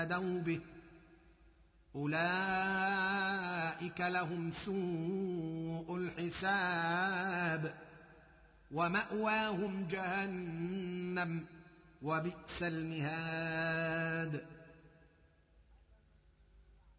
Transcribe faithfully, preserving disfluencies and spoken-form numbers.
اهْتَدَوْا بِهِ أُولَئِكَ لَهُمْ سُوءُ الْحِسَابِ وَمَأْوَاهُمْ جَهَنَّمُ وَبِئْسَ الْمِهَادُ